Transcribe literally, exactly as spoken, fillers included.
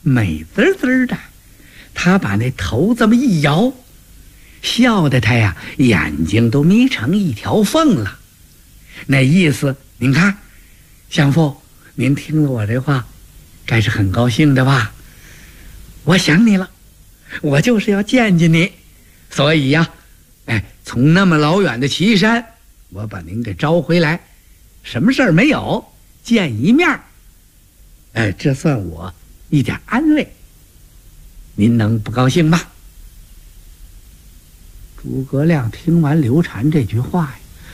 美滋滋的。他把那头这么一摇，笑得他呀眼睛都眯成一条缝了。那意思您看，相父，您听了我这话该是很高兴的吧？我想你了，我就是要见见你，所以呀，哎，从那么老远的岐山，我把您给招回来，什么事儿没有，见一面，哎，这算我一点安慰。您能不高兴吗？诸葛亮听完刘禅这句话呀，